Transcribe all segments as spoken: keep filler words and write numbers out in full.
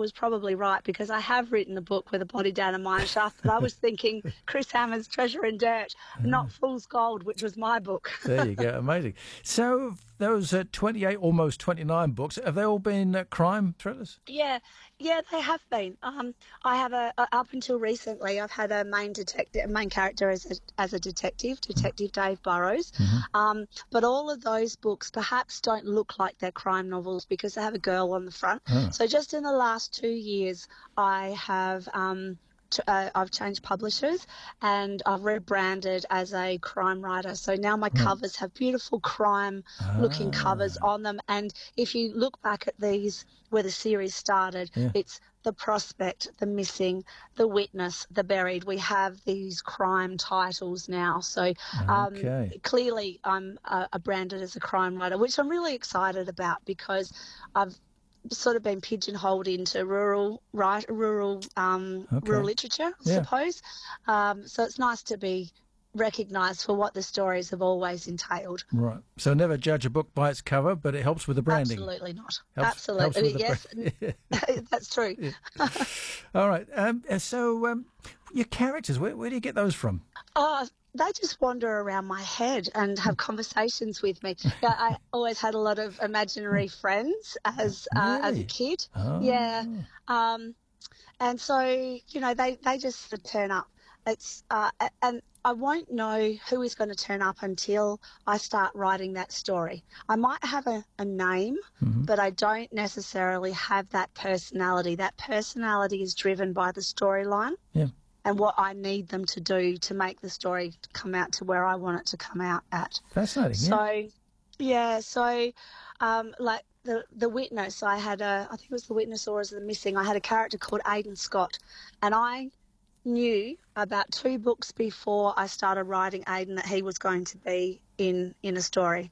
was probably right, because I have written a book with a body down a mine shaft, but I was thinking Chris Hammer's Treasure in Dirt, not Fool's Gold, which was my book. There you go. Amazing. So those uh, twenty-eight, almost twenty-nine books, have they all been uh, crime thrillers? Yeah, yeah, they have been. Um, I have a, a up until recently, I've had a main detective, a main character as a as a detective, Detective mm-hmm. Dave Burrows. Mm-hmm. Um, but all of those books perhaps don't look like they're crime novels because they have a girl on the front. Oh. So just in the last two years, I have. Um, Uh, I've changed publishers and I've rebranded as a crime writer. So now my right. covers have beautiful crime-looking ah. covers on them. And if you look back at these, where the series started, yeah. it's The Prospect, The Missing, The Witness, The Buried. We have these crime titles now. So um, okay. clearly I'm uh, branded as a crime writer, which I'm really excited about because I've sort of been pigeonholed into rural, right, rural, um, okay. rural literature, I yeah. suppose. Um, so it's nice to be recognised for what the stories have always entailed. Right. So never judge a book by its cover, but it helps with the branding. Absolutely not. Helps, Absolutely, helps yes. That's true. Yeah. All right. Um, so um, your characters, where, where do you get those from? Oh, they just wander around my head and have conversations with me. Yeah, I always had a lot of imaginary friends as uh, really? as a kid. Oh. Yeah, um, and so you know they they just sort of turn up. It's uh, and I won't know who is going to turn up until I start writing that story. I might have a, a name, mm-hmm. but I don't necessarily have that personality. That personality is driven by the storyline. Yeah. And what I need them to do to make the story come out to where I want it to come out at. Fascinating. So, yeah, yeah so, um, like the the Witness, I had a, I think it was The Witness or was it The Missing, I had a character called Aidan Scott. And I knew about two books before I started writing Aidan that he was going to be in, in a story.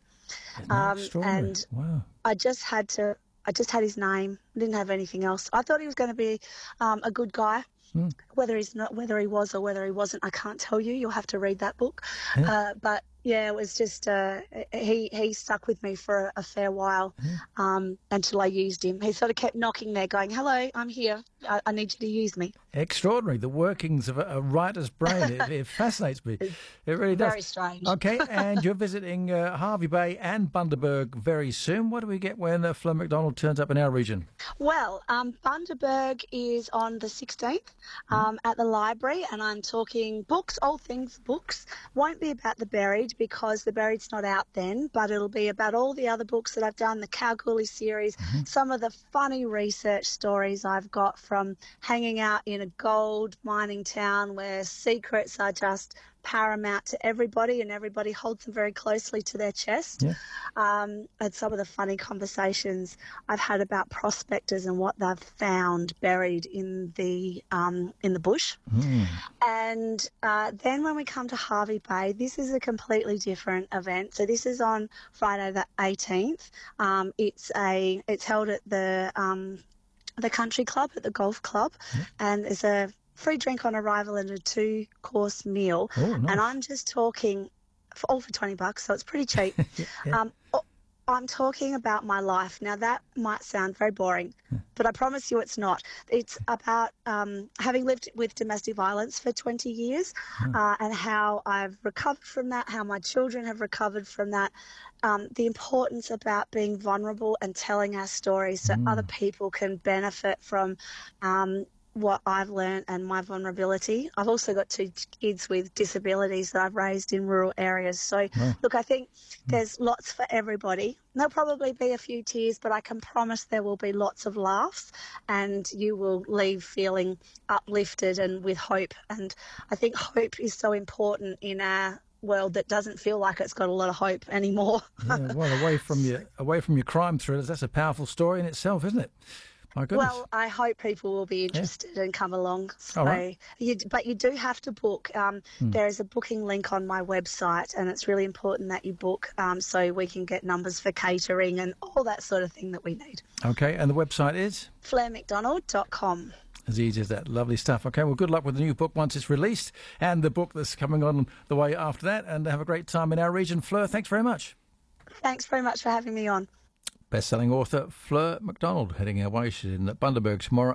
Um, and wow. I just had to, I just had his name. I didn't have anything else. I thought he was going to be um, a good guy. Mm. Whether he's not, whether he was or whether he wasn't, I can't tell you. You'll have to read that book. Yeah. Uh, but yeah, it was just uh, he he stuck with me for a, a fair while yeah. um, until I used him. He sort of kept knocking there, going, "Hello, I'm here. I, I need you to use me." Extraordinary, the workings of a, a writer's brain. it, it fascinates me. It really does. Very strange. Okay, and you're visiting uh, Hervey Bay and Bundaberg very soon. What do we get when uh, Fleur McDonald turns up in our region? Well, um, Bundaberg is on the sixteenth um, mm. at the library, and I'm talking books, all things books. Won't be about The Buried because The Buried's not out then, but it'll be about all the other books that I've done, the Kalgoorlie series, mm-hmm. some of the funny research stories I've got from hanging out in a gold mining town where secrets are just paramount to everybody and everybody holds them very closely to their chest. Yeah. Um, and some of the funny conversations I've had about prospectors and what they've found buried in the um, in the bush. Mm. And uh, then when we come to Hervey Bay, this is a completely different event. So this is on Friday the eighteenth. Um, it's a it's held at the um, the country club, at the golf club, yeah. and there's a free drink on arrival and a two-course meal. Oh, nice. And I'm just talking, for, all for twenty bucks, so it's pretty cheap. yeah. um, I'm talking about my life. Now, that might sound very boring, yeah. but I promise you it's not. It's about um, having lived with domestic violence for twenty years yeah. uh, and how I've recovered from that, how my children have recovered from that, um, the importance about being vulnerable and telling our stories so mm. other people can benefit from um what I've learned and my vulnerability. I've also got two kids with disabilities that I've raised in rural areas. So, wow. look, I think there's lots for everybody. There'll probably be a few tears, but I can promise there will be lots of laughs and you will leave feeling uplifted and with hope. And I think hope is so important in our world that doesn't feel like it's got a lot of hope anymore. yeah, well, away from your away from your crime thrillers, that's a powerful story in itself, isn't it? My goodness. Well, I hope people will be interested yeah. and come along. So, right. you, but you do have to book. Um, hmm. There is a booking link on my website, and it's really important that you book um, so we can get numbers for catering and all that sort of thing that we need. Okay, and the website is? fleur mcdonald dot com. As easy as that. Lovely stuff. Okay, well, good luck with the new book once it's released and the book that's coming on the way after that, and have a great time in our region. Fleur, thanks very much. Thanks very much for having me on. Best-selling author Fleur McDonald heading our way. She's in Bundaberg tomorrow.